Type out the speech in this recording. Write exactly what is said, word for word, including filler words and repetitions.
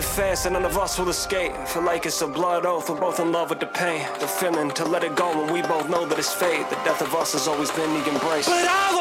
live fast and none of us will escape. Feel like it's a blood oath, we're both in love with the pain. The feeling to let it go when we both know that it's fate. The death of us has always been the embrace. But I